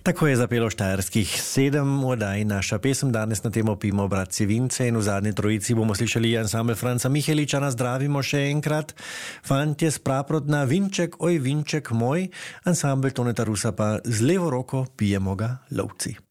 Tako je zapelo štajerskih 7 oddaj. Naša pesem danes na temo Pijmo bratci vince in v zadnji trojici bomo slišali ansambel Franca Miheliča. Nazdravimo še enkrat. Fantje z Praprotna, vinček, oj vinček moj. Ansambel Toneta Rusa pa z levo roko Pijemo ga lovci.